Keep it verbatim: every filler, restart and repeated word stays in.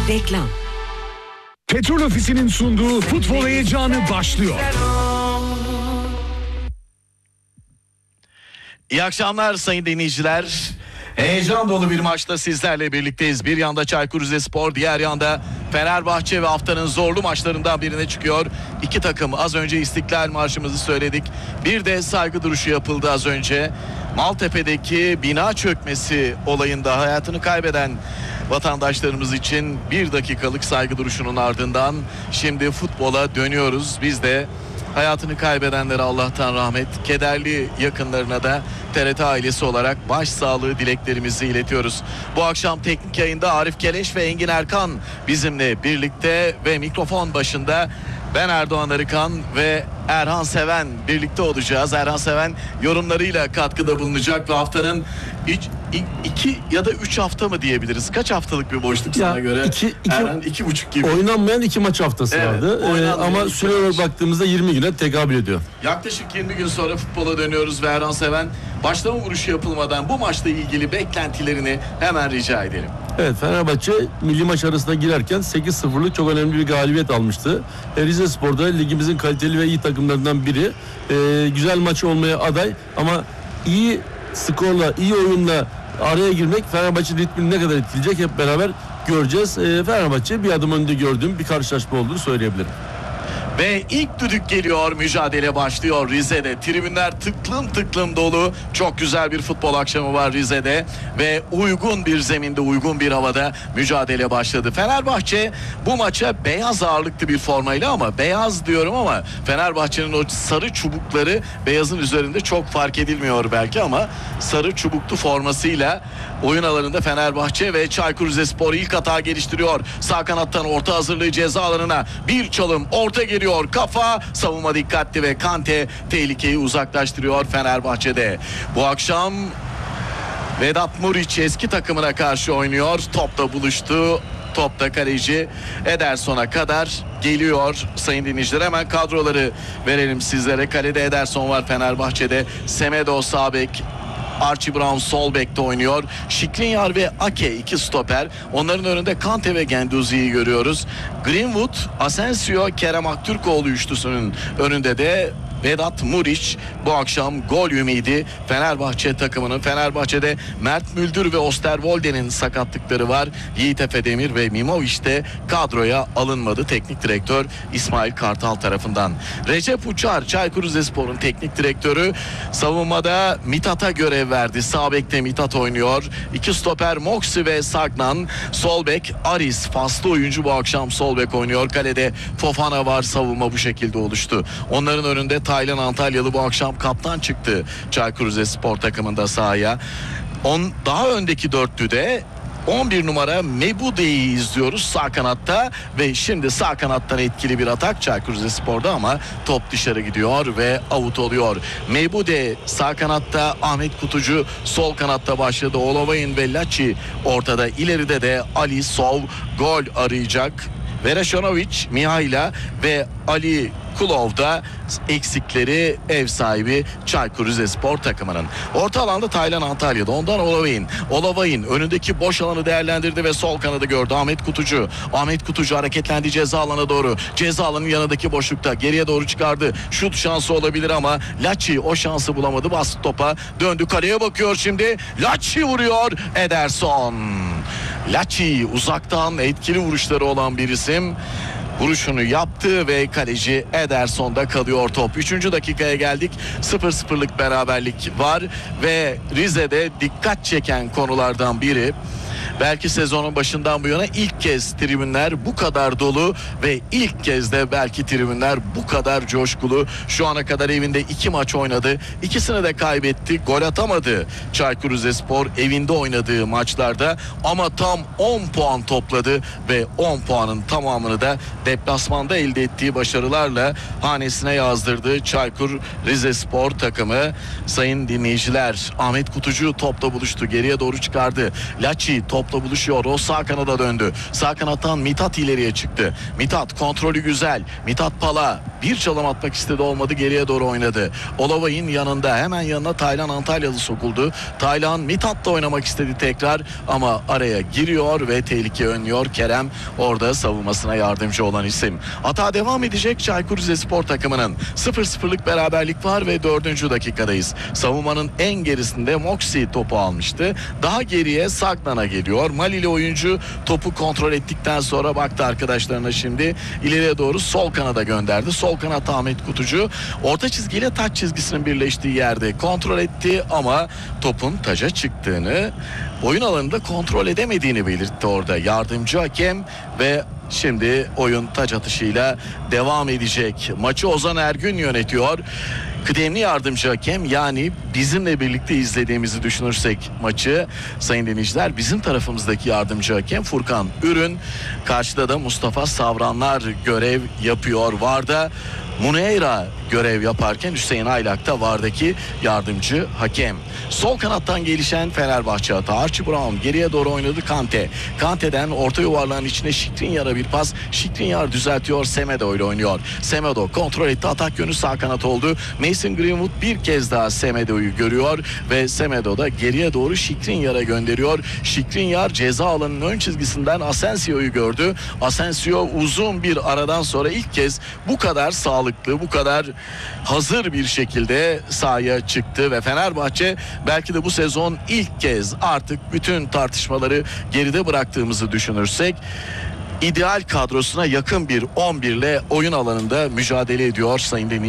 Reklam. Petrol Ofisi'nin sunduğu futbol heyecanı başlıyor. İyi akşamlar sayın dinleyiciler. Heyecan dolu bir maçta sizlerle birlikteyiz. Bir yanda Çaykur Rizespor, diğer yanda Fenerbahçe ve haftanın zorlu maçlarından birine çıkıyor. İki takım, az önce İstiklal Marşımızı söyledik. Bir de saygı duruşu yapıldı az önce. Maltepe'deki bina çökmesi olayında hayatını kaybeden vatandaşlarımız için bir dakikalık saygı duruşunun ardından şimdi futbola dönüyoruz. Biz de hayatını kaybedenlere Allah'tan rahmet, kederli yakınlarına da T R T ailesi olarak başsağlığı dileklerimizi iletiyoruz. Bu akşam teknik yayında Arif Keleş ve Engin Erkan bizimle birlikte ve mikrofon başında ben Erdoğan Arıkan ve Erhan Seven birlikte olacağız. Erhan Seven yorumlarıyla katkıda bulunacak ve haftanın üç, iki ya da üç hafta mı diyebiliriz? Kaç haftalık bir boşluk ya, sana göre? İki, iki, Erhan iki buçuk gibi. Oynanmayan iki maç haftası evet, vardı. Ee, ama süre olarak baktığımızda yirmi güne tekabül ediyor. Yaklaşık yirmi gün sonra futbola dönüyoruz ve Erhan Seven başlama vuruşu yapılmadan bu maçla ilgili beklentilerini hemen rica edelim. Evet, Fenerbahçe milli maç arasına girerken sekiz sıfırlık çok önemli bir galibiyet almıştı. E, Rizespor'da ligimizin kaliteli ve iyi takımlarından biri. E, güzel maç olmaya aday ama iyi skorla, iyi oyunla araya girmek Fenerbahçe ritmini ne kadar etkileyecek hep beraber göreceğiz. E, Fenerbahçe bir adım önde gördüğüm bir karşılaşma olduğunu söyleyebilirim. Ve ilk düdük geliyor, mücadele başlıyor Rize'de. Tribünler tıklım tıklım dolu. Çok güzel bir futbol akşamı var Rize'de. Ve uygun bir zeminde, uygun bir havada mücadele başladı. Fenerbahçe bu maça beyaz ağırlıklı bir formayla, ama beyaz diyorum ama Fenerbahçe'nin o sarı çubukları beyazın üzerinde çok fark edilmiyor belki, ama sarı çubuklu formasıyla oyun alanında Fenerbahçe ve Çaykur Rizespor ilk hata geliştiriyor. Sağ kanattan orta hazırlığı ceza alanına bir çalım, orta geliyor. Kafa, savunma dikkatli ve Kante tehlikeyi uzaklaştırıyor Fenerbahçe'de. Bu akşam Vedat Muriç eski takımına karşı oynuyor. Topla buluştu. Topta kaleci Ederson'a kadar geliyor sayın dinleyiciler. Hemen kadroları verelim sizlere. Kalede Ederson var Fenerbahçe'de. Semedo sağ bek, Archie Brown sol bekte oynuyor. Skriniar ve Ake iki stoper. Onların önünde Kante ve Guendouzi'yi görüyoruz. Greenwood, Asensio, Kerem Aktürkoğlu üçlüsünün önünde de Vedat Muriç bu akşam gol ümidi Fenerbahçe takımının. Fenerbahçe'de Mert Müldür ve Osterwolde'nin sakatlıkları var. Yiğit Efedemir ve Mimovic de kadroya alınmadı teknik direktör İsmail Kartal tarafından. Recep Uçar, Çaykur Rizespor'un teknik direktörü, savunmada Mithat'a görev verdi. Sağ bekte Mithat oynuyor. İki stoper Moxi ve Sagnan. Sol bek Aris, faslı oyuncu bu akşam sol bek oynuyor. Kalede Fofana var. Savunma bu şekilde oluştu. Onların önünde Taylan Antalyalı bu akşam kaptan çıktı Çaykur Rizespor takımında sahaya. On, daha öndeki dörtlüde on bir numara Mebude'yi izliyoruz sağ kanatta ve şimdi sağ kanattan etkili bir atak Çaykur Rizespor'da, ama top dışarı gidiyor ve out oluyor. Mebude sağ kanatta, Ahmet Kutucu sol kanatta başladı. Olovayın ve Laçi ortada, ileride de Ali Sov gol arayacak. Veraşanovic, Mihaila ve Ali Kulov'da eksikleri ev sahibi Çaykur Rizespor takımının. Orta alanda Taylan Antalya'da, ondan Olovayın. Olovayın önündeki boş alanı değerlendirdi ve sol kanadı gördü Ahmet Kutucu. Ahmet Kutucu hareketlendi ceza alanına doğru. Ceza alanının yanındaki boşlukta geriye doğru çıkardı. Şut şansı olabilir ama Laçi o şansı bulamadı. Bastı topa, döndü kaleye bakıyor şimdi. Laçi vuruyor, Ederson. Laçi uzaktan etkili vuruşları olan bir isim. Vuruşunu yaptı ve kaleci Ederson'da kalıyor top. Üçüncü dakikaya geldik. sıfır sıfırlık beraberlik var ve Rize'de dikkat çeken konulardan biri, belki sezonun başından bu yana ilk kez tribünler bu kadar dolu ve ilk kez de belki tribünler bu kadar coşkulu. Şu ana kadar evinde iki maç oynadı. İkisini de kaybetti. Gol atamadı Çaykur Rizespor evinde oynadığı maçlarda, ama tam on puan topladı ve on puanın tamamını da deplasmanda elde ettiği başarılarla hanesine yazdırdı Çaykur Rizespor takımı. Sayın dinleyiciler, Ahmet Kutucu topla buluştu. Geriye doğru çıkardı. Laçi topla buluşuyor. O sağ kanada döndü. Sağ kanattan Mithat ileriye çıktı. Mithat kontrolü güzel. Mithat Pala Bir çalım atmak istedi, olmadı, geriye doğru oynadı. Olavay'ın yanında, hemen yanına Taylan Antalyalı sokuldu. Taylan Mithat'la oynamak istedi tekrar ama araya giriyor ve tehlike önlüyor. Kerem orada savunmasına yardımcı olan isim. Hata devam edecek Çaykur Rizespor takımının. sıfır sıfırlık beraberlik var ve dördüncü dakikadayız. Savunmanın en gerisinde Moxie topu almıştı. Daha geriye Sagnan'a geliyor. Malili oyuncu topu kontrol ettikten sonra baktı arkadaşlarına, şimdi ileriye doğru sol kanada gönderdi. Sol kanat Ahmet Kutucu orta çizgiyle taç çizgisinin birleştiği yerde kontrol etti ama topun taca çıktığını, oyun alanında kontrol edemediğini belirtti orada yardımcı hakem ve şimdi oyun taç atışıyla devam edecek. Maçı Ozan Ergün yönetiyor. Kıdemli yardımcı hakem, yani bizimle birlikte izlediğimizi düşünürsek maçı sayın dinleyiciler, bizim tarafımızdaki yardımcı hakem Furkan Ürün. Karşıda da Mustafa Savranlar görev yapıyor. Varda Muneira görev yaparken Hüseyin Aylak da vardaki yardımcı hakem. Sol kanattan gelişen Fenerbahçe hata. Archie Brown geriye doğru oynadı. Kante. Kante'den orta yuvarlağın içine Skriniar'a bir pas. Skriniar düzeltiyor. Semedo ile oynuyor. Semedo kontrol etti. Atak yönü sağ kanat oldu. Mason Greenwood bir kez daha Semedo'yu görüyor ve Semedo da geriye doğru Skriniar'a gönderiyor. Skriniar ceza alanının ön çizgisinden Asensio'yu gördü. Asensio uzun bir aradan sonra ilk kez bu kadar sağlıklı, bu kadar hazır bir şekilde sahaya çıktı ve Fenerbahçe belki de bu sezon ilk kez artık bütün tartışmaları geride bıraktığımızı düşünürsek ideal kadrosuna yakın bir on bir ile oyun alanında mücadele ediyor sayın dinleyiciler.